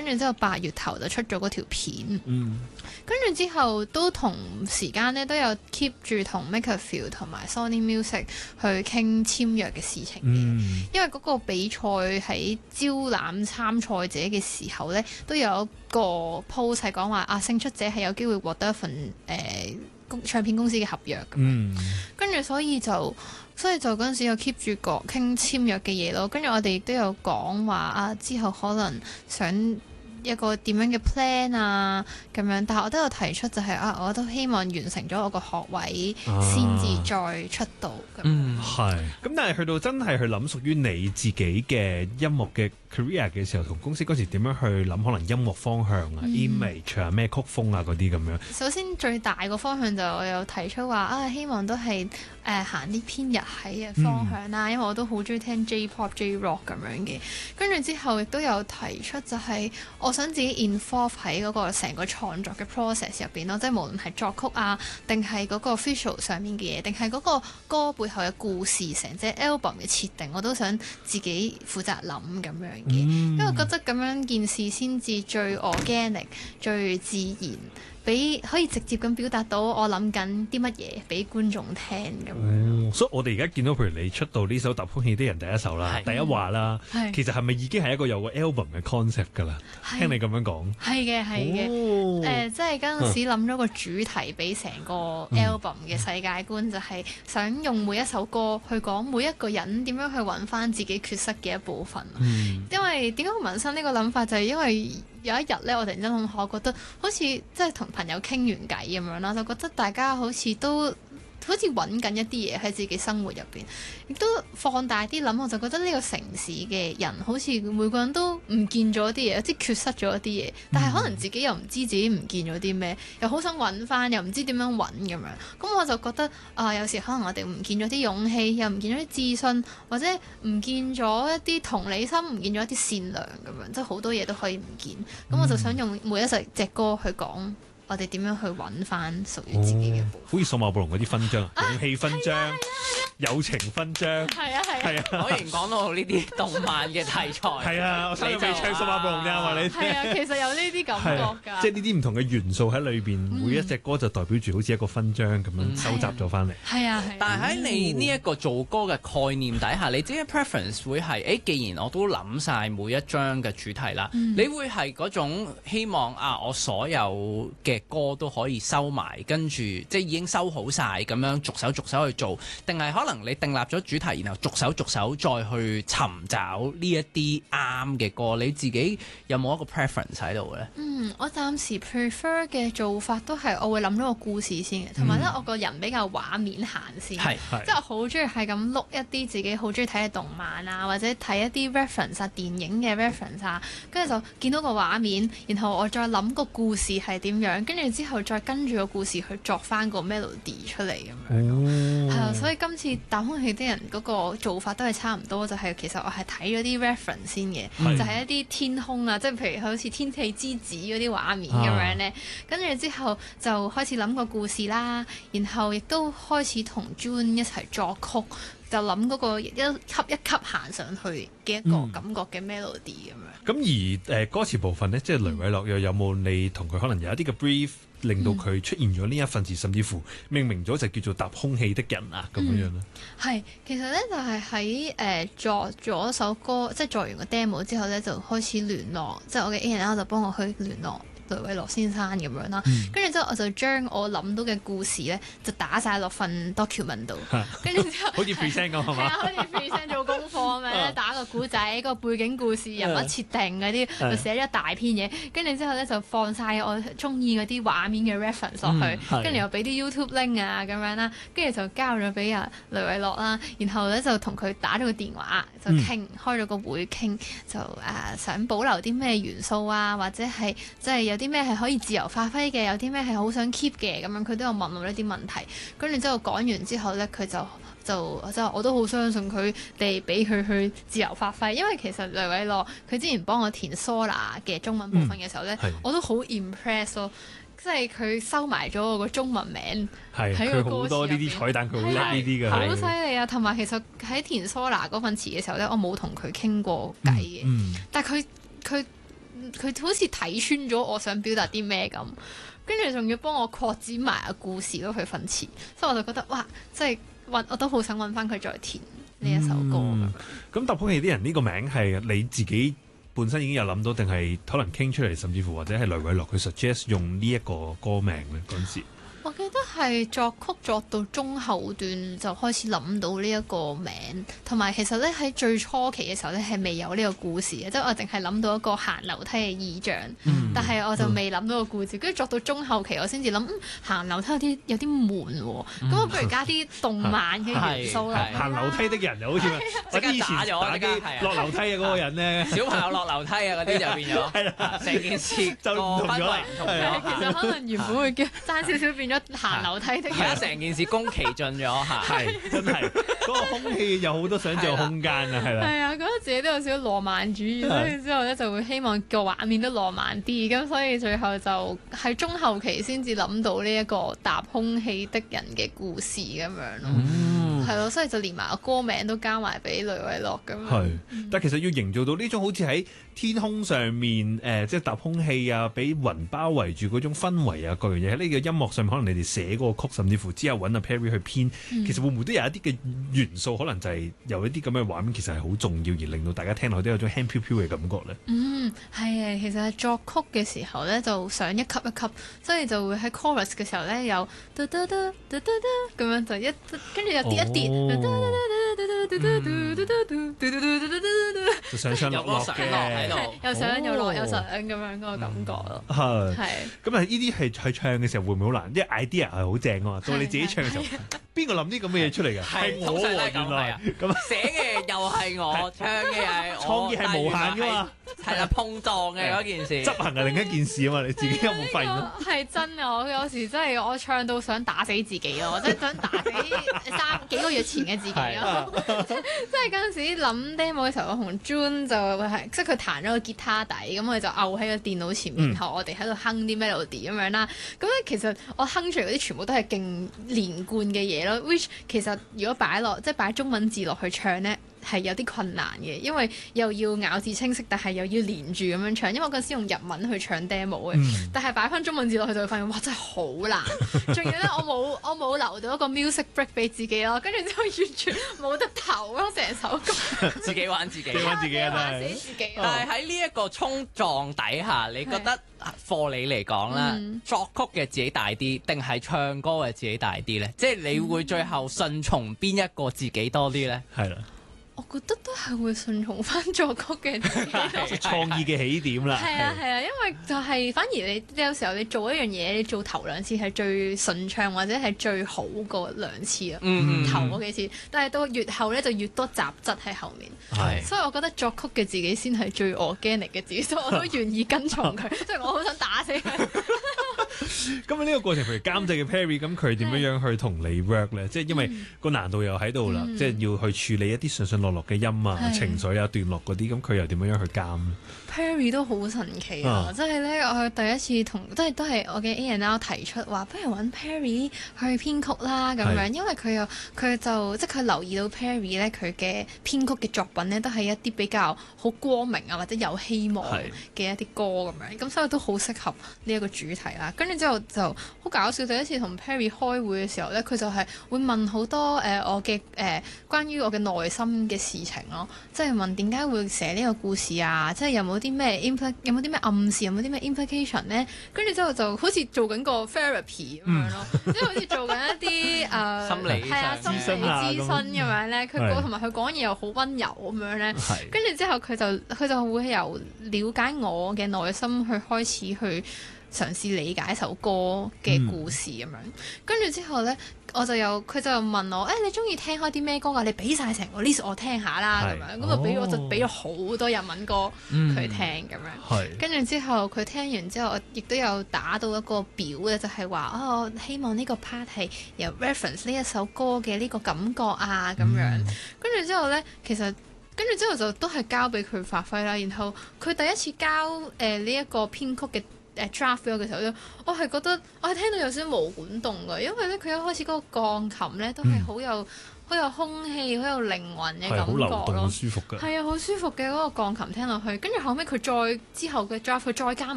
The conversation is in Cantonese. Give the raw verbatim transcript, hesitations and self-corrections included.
住之後八月頭就出咗嗰條片。 嗯， 跟住之後都同時間咧都有 keep 住同 MakerVille 同埋 Sony Music 去傾簽約嘅事情嘅。 嗯， 因為嗰個比賽喺招攬參賽者嘅時候咧，都有一個 post 係講話啊，勝出者係有機會獲得一份誒、呃、唱片公司嘅合約咁。 嗯， 跟住所以就所以就嗰陣時有 keep 住講傾簽約嘅嘢咯。跟住我哋亦都有講話啊，之後可能想一個點樣嘅 plan 啊咁樣，但係我都有提出就係、是、啊，我都希望完成咗我個學位先至再出道咁。 嗯，係。咁但係去到真係去諗屬於你自己嘅音樂嘅 career 嘅時候，同公司嗰時點樣去諗可能音樂方向啊、嗯、image 啊、咩曲風啊嗰啲咁樣？首先最大個方向就我有提出話啊，希望都係誒、呃、行啲偏日系嘅方向啦，嗯、因為我都好中意聽 J-pop、J-rock 咁樣嘅。跟住之後亦都有提出就係我想自己 involve 喺嗰個成個創作嘅 process 入邊咯，即係無論係作曲啊，定係嗰個 visual 上面嘅嘢，定係嗰個歌背後嘅故事，成隻 album 嘅設定，我都想自己負責諗咁樣嘅，嗯、因為我覺得咁樣件事先至最 organic、最自然。俾可以直接咁表達到我諗緊啲乜嘢俾觀眾聽咁樣、嗯。 所以我哋而家見到譬如你出到呢首《踏空氣的人》第一首啦，第一話啦，其實係咪已經係一個有個 album 嘅 concept 㗎啦？聽你咁樣講， 係嘅係嘅。誒、哦呃，即係嗰陣時諗咗個主題俾成個 album 嘅世界觀，嗯、就係想用每一首歌去講每一個人點樣去揾翻自己缺失嘅一部分。嗯、因為點解會萌生呢個諗法，就係、是、因為有一日咧，我突然之間諗下，我覺得好似即係同朋友傾完偈咁樣啦，就覺得大家好似都好似揾緊一啲嘢喺自己生活入邊，亦都放大啲諗，我就覺得呢個城市嘅人好似每個人都唔見咗啲嘢，即係缺失咗一啲嘢，但係可能自己又唔知自己唔見咗啲咩，又好想揾翻，又唔知點樣揾咁樣。咁我就覺得啊、呃，有時可能我哋唔見咗啲勇氣，又唔見咗啲自信，或者唔見咗一啲同理心，唔見咗一啲善良咁樣，即係好多嘢都可以唔見。咁我就想用每一隻隻歌去講。我哋點樣去揾翻屬於自己嘅部分？ 好似數碼暴龍嗰啲勳章，勇氣勳章、友情勳章， 係啊係啊。 果然講到呢啲動漫嘅題材， 係啊，我睇未唱數碼暴龍㗎嘛？你係啊，其實有呢啲感覺㗎。 即係呢啲唔同嘅元素喺裏邊，每一隻歌就代表住好似一個勳章咁樣收集咗翻嚟。 係啊係。 但係喺你呢一個做歌嘅概念底下，你自己嘅 preference 會係誒，既然我都諗晒每一張嘅主題啦，你會係嗰種希望啊，我所有嘅歌都可以收埋，跟住即係已經收好晒咁樣逐手逐手去做，定係可能你訂立咗主題，然後逐手逐手再去尋找呢一啲啱嘅歌？你自己有冇一個 preference 喺度咧？ 嗯，我暫時 prefer 嘅做法都係我會諗咗個故事先嘅，同埋咧我個人比較畫面行先， 係即係我好中意係咁碌一啲自己好中意睇嘅動漫啊，或者睇一啲 reference 啊、電影嘅 reference 啊，跟住就見到個畫面，然後我再諗個故事係點樣，跟住之後再跟住個故事去作翻個 melody 出嚟咁樣，係啊、哦，所以今次踏空氣啲人嗰個做法都係差唔多，就係、是、其實我係睇咗啲 reference 先嘅，是就係一啲天空啊，即係譬如好似天氣之子嗰啲畫面咁樣咧，跟住、啊、之後就開始諗個故事啦，然後亦都開始同 June 一齊作曲，就諗嗰個一級一級行上去嘅一個感覺嘅 melody 咁樣。 咁、嗯、而誒、呃、歌詞部分咧，即係雷偉樂又有冇你同佢可能有一啲嘅 brief，令到佢出現咗呢一份字，甚至乎命名咗就叫做踏空氣的人啊咁樣樣咧？ 係、嗯，其實咧就係喺誒作咗首歌，即係作完個 demo 之後咧，就開始聯絡，即係我嘅 A and R 就幫我去聯絡雷偉樂先生咁樣啦，跟住之後我就將我諗到嘅故事咧，就打晒落份 document 度，跟住之後好似 present 咁係嘛？ 係啊，好似 present 做功課咁樣，打個古仔、個背景故事、人物設定嗰啲，就寫咗一大篇嘢，跟住之後咧就放晒我中意嗰啲畫面嘅 reference 落去，跟住、嗯、又俾啲 YouTube link 啊咁樣啦，跟住就交咗俾阿雷偉樂啦，然後咧就同佢打咗個電話，就傾、嗯、開咗個會傾，就誒、呃、想保留啲咩元素啊，或者係即係有啲咩係可以自由發揮嘅，有啲咩係好想 keep 嘅，咁樣佢都有問我呢啲問題。跟住之後講完之後咧，佢就就即係我都好相信佢哋俾佢去自由發揮，因為其實雷偉樂佢之前幫我填 Sola 嘅中文部分嘅時候咧，嗯、我都好 impress 咯，即係佢收埋咗我個中文名喺個歌詞入邊。佢好多呢啲彩蛋，佢好叻呢啲嘅，好犀利啊！同埋其實喺填 Sola 嗰份詞嘅時候咧，我冇同佢傾過偈嘅，嗯嗯、但係佢佢。 佢好似睇穿咗我想表達啲咩咁，跟住仲要幫我擴展埋個故事咯，佢份詞，所以我就覺得哇，即係揾我都好想揾翻佢再填呢一首歌。 嗯，咁搭空氣啲人呢個名係你自己本身已經有諗到，定係可能傾出嚟，甚至乎或者係雷偉樂佢 suggest 用呢一個歌名咧嗰陣時？ 我記得係作曲作到中後段就開始諗到呢一個名，同埋其實咧喺最初期嘅時候咧係未有呢個故事嘅，即係我淨係諗到一個行樓梯嘅意象，嗯、但係我就未諗到個故事。跟住、嗯、作到中後期我先至諗，嗯，行樓梯有啲有啲悶喎，咁、嗯、我不如加啲動漫嘅元素啦。 行樓梯的人又好似即刻打咗， 打機落樓梯嘅嗰個人咧， 小朋友落樓梯啊嗰啲就變咗，係啦，成件事就唔同咗啦。 其實可能原本會叫爭少少變咗行樓梯的人， 而家成件事宮崎進咗嚇， 係真係嗰個空氣有好多想像空間啊，係啦。 係啊，覺得自己都有少少浪漫主義，所以之後咧就會希望個畫面都浪漫啲，咁所以最後就喺中後期先至諗到呢一個搭空氣的人嘅故事咁樣咯。嗯，係咯，所以就連埋個歌名都加埋俾雷偉樂咁樣。係， 但其實要營造到呢種好似喺天空上面誒、呃，即係搭空氣啊，俾雲包圍住嗰種氛圍啊，各樣嘢喺呢個音樂上面，可能你哋寫嗰個曲，甚至乎之後揾阿 Perry 去編，嗯、其實會唔會都有一啲嘅元素，可能就係有一啲咁嘅畫面，其實係好重要，而令到大家聽落都有種輕飄飄嘅感覺咧。 嗯，係啊，其實係作曲嘅時候咧，就想一級一級，所以就會喺 chorus 嘅時候咧有嘟嘟嘟嘟嘟嘟咁樣就一跟住又跌一跌， 就上上落落嘅， 又上又落又上咁樣嗰個感覺咯。 係， 係。 咁啊，呢啲係係唱嘅時候會唔會好難？啲 idea 係好正啊嘛，到你自己唱嘅時候，邊個諗啲咁嘅嘢出嚟嘅？係我喎，原來咁寫嘅又係我，唱嘅又係我， 創意係無限噶嘛。 係啦，碰撞嘅嗰件事， 執行係另一件事啊嘛。你自己有冇發現咧？ 係真啊！我有時真係我唱到想打死自己咯，即係想打死三幾個月前嘅自己咯。即係嗰陣時諗 demo 嘅時候，我同 June 就係即係佢彈咗個吉他底，咁我哋就摳喺個電腦前面，然後我哋喺度哼啲 melody 咁樣啦。咁咧其實我哼出嚟嗰啲全部都係勁連貫嘅嘢咯。which 其實如果擺落即係擺中文字落去唱咧，係有啲困難嘅，因為又要咬字清晰，但係又要連住咁樣唱。因為我嗰陣時用日文去唱 demo 嘅，嗯、但係擺翻中文字落去就會發現，哇！真係好難。仲要咧，我冇我冇留到一個 music break 俾自己咯，跟住之後完全冇得唞咯，成首歌。 自己玩自己， 自己玩自己啊！ 玩死自己。 但係喺呢一個衝撞底下，你覺得課你嚟講啦，嗯、作曲嘅自己大啲，定係唱歌嘅自己大啲咧？即係你會最後順從邊一個自己多啲咧？係啦。 我覺得都係會順從翻作曲嘅自己創意嘅起點啦。 係啊係啊，因為就係反而你有時候你做一樣嘢，你做頭兩次係最順暢或者係最好過兩次啊。嗯、頭嗰幾次，但係到越後咧就越多雜質喺後面。係，所以我覺得作曲嘅自己先係最 organic 嘅自己，所以我都願意跟從佢。即係我好想打死佢。 咁喺呢個過程，譬如監製嘅 Perry，咁佢點樣樣去同你 work 咧？即係因為個難度又喺度啦，嗯、即係要去處理一啲上上落落嘅音啊、是情緒啊、段落嗰啲，咁佢又點樣樣去監咧？Perry 都好神奇啊！即係咧，我第一次同即係都係我嘅 A and R 提出話，不如揾 Perry 去編曲啦咁樣，是因為佢又佢就即係佢留意到 Perry 咧，佢嘅編曲嘅作品咧都係一啲比較好光明啊或者有希望嘅一啲歌咁樣，咁是所以都好適合呢一個主題啦。跟住之後就好搞笑，第一次同 Perry 開會嘅時候咧，佢就係會問好多誒、呃、我嘅誒、呃、關於我嘅內心嘅事情咯，即係問點解會寫呢個故事啊，即係有冇啲咩 impl 有冇啲咩暗示，有冇啲咩 implication 咧？跟住之後就好似做緊個 therapy 咁樣咯，即係好似做緊一啲誒、呃、 心理係啊心理諮詢咁樣咧。佢講同埋佢講嘢又好溫柔咁樣咧。跟住之後佢就佢就會由了解我嘅內心去開始去嘗試理解一首歌嘅故事咁樣。跟住、嗯、之後咧。我就有佢就問我，誒、欸、你中意聽開啲咩歌㗎？你俾晒成個 list 我聽下啦，咁樣咁就俾我就俾咗好多日文歌佢聽咁樣。跟住、嗯、之後佢聽完之後，我亦都有打到一個表咧，就係、是、話哦，我希望呢個 part 係由 reference 呢一首歌嘅呢個感覺啊咁樣。跟住、嗯、之後咧，其實跟住之後就都係交俾佢發揮啦。然後佢第一次交誒呢一個編曲嘅。誒 draft 咗嘅時候咧，我係覺得我係聽到有少少毛管動㗎，因為咧佢一開始嗰個鋼琴咧都係好有好有空氣、好有靈魂嘅係感覺好流動、好咯。 舒服㗎。 係啊，好舒服嘅嗰個鋼琴聽落去，跟住後尾佢再之後嘅 draft 佢再加埋